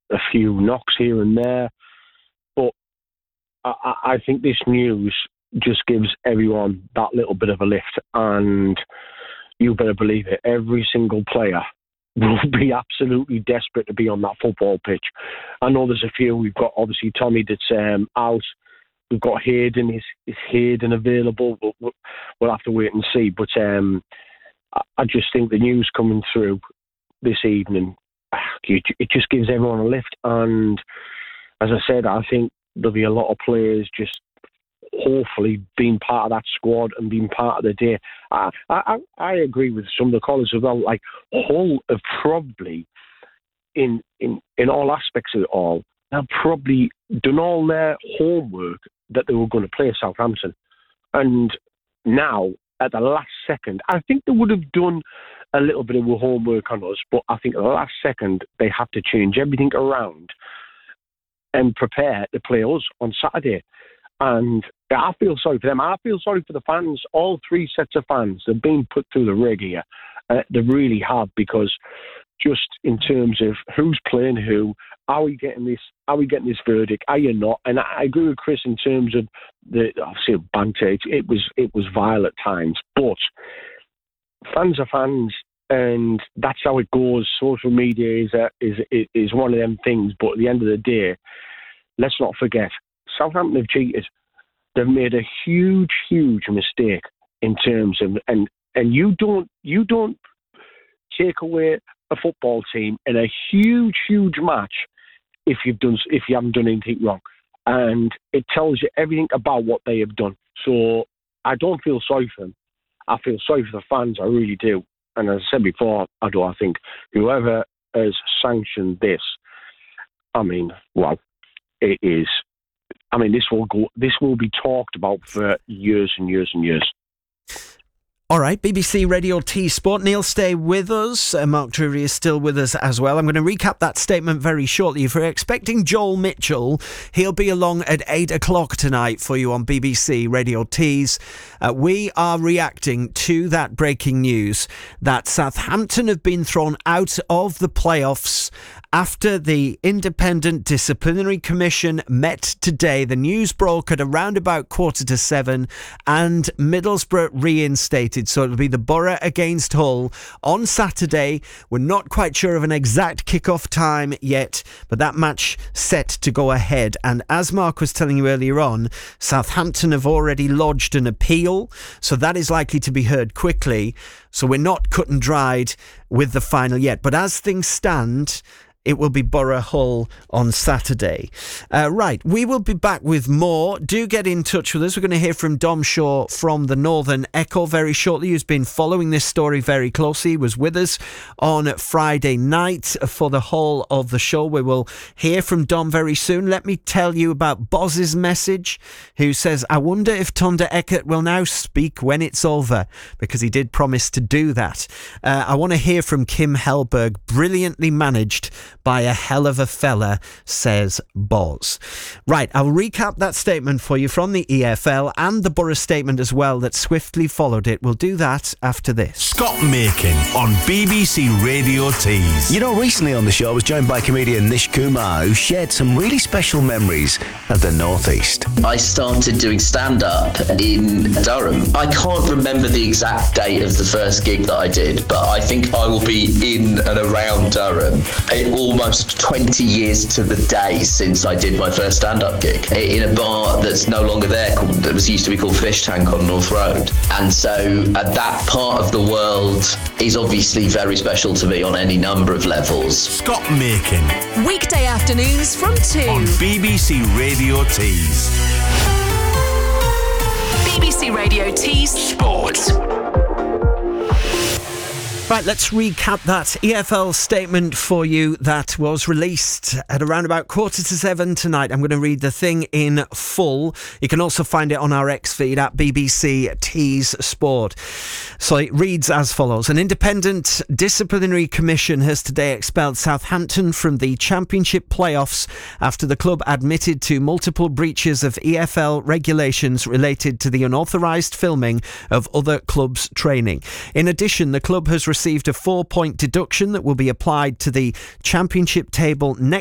a few knocks here and there. But I think this news just gives everyone that little bit of a lift, and you better believe it, every single player will be absolutely desperate to be on that football pitch. I know there's a few. We've got, obviously, Tommy that's out. We've got Hayden. Is Hayden available? We'll have to wait and see. But I just think the news coming through this evening, it just gives everyone a lift. And as I said, I think there'll be a lot of players just hopefully being part of that squad and being part of the day. I agree with some of the callers as well. Like, Hull have probably, in all aspects of it all, they've probably done all their homework that they were going to play Southampton. And now, at the last second, I think they would have done a little bit of homework on us, but I think at the last second, they have to change everything around and prepare to play us on Saturday. And I feel sorry for them. I feel sorry for the fans. All three sets of fans, they've been put through the rig here. They really have, because just in terms of who's playing who, are we getting this verdict? Are you not? And I agree with Chris in terms of the obviously banter. It was vile at times, but fans are fans, and that's how it goes. Social media is one of them things. But at the end of the day, let's not forget, Southampton have cheated. They've made a huge, huge mistake in terms of, and you don't take away a football team in a huge, huge match if you haven't done anything wrong. And it tells you everything about what they have done. So I don't feel sorry for them. I feel sorry for the fans, I really do. And as I said before, I think whoever has sanctioned this, it is. This will be talked about for years and years and years. All right, BBC Radio T Sport. Neil, stay with us. Mark Drury is still with us as well. I'm going to recap that statement very shortly. If you're expecting Joel Mitchell, he'll be along at 8 o'clock tonight for you on BBC Radio T's. We are reacting to that breaking news that Southampton have been thrown out of the playoffs after the Independent Disciplinary Commission met today. The news broke at around about 7:15 and Middlesbrough reinstated. So it'll be the Borough against Hull on Saturday. We're not quite sure of an exact kick-off time yet, but that match set to go ahead. And as Mark was telling you earlier on, Southampton have already lodged an appeal, so that is likely to be heard quickly. So we're not cut and dried with the final yet. But as things stand, it will be Borough Hull on Saturday. Right, we will be back with more. Do get in touch with us. We're going to hear from Dom Shaw from the Northern Echo very shortly, who's been following this story very closely. He was with us on Friday night for the whole of the show. We will hear from Dom very soon. Let me tell you about Boz's message, who says, I wonder if Tunde Eckert will now speak when it's over, because he did promise to do that. I want to hear from Kim Hellberg, brilliantly managed by a hell of a fella, says Boz. Right, I'll recap that statement for you from the EFL and the Borough statement as well that swiftly followed it. We'll do that after this. Scott Makin on BBC Radio Tees. You know, recently on the show I was joined by comedian Nish Kumar, who shared some really special memories of the North East. I started doing stand-up in Durham. I can't remember the exact date of the first gig that I did, but I think I will be in and around Durham. Almost 20 years to the day since I did my first stand-up gig in a bar that's no longer there, that used to be called Fish Tank on North Road. And so that part of the world is obviously very special to me on any number of levels. Scott Makin. Weekday afternoons from 2 on BBC Radio Tees. BBC Radio Tees Sport. Right, let's recap that EFL statement for you that was released at around about 7:15 tonight. I'm going to read the thing in full. You can also find it on our X feed at BBC Tees Sport. So it reads as follows. An independent disciplinary commission has today expelled Southampton from the Championship playoffs after the club admitted to multiple breaches of EFL regulations related to the unauthorised filming of other clubs' training. In addition, the club has received a 4-point deduction that will be applied to the Championship table next